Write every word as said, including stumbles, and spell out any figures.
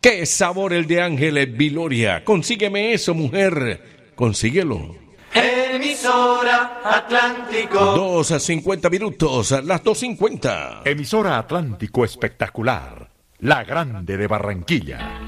¡Qué sabor el de Ángeles Viloria! Consígueme eso, mujer. Consíguelo. Emisora Atlántico. Dos a cincuenta minutos, las dos cincuenta. Emisora Atlántico Espectacular, la grande de Barranquilla.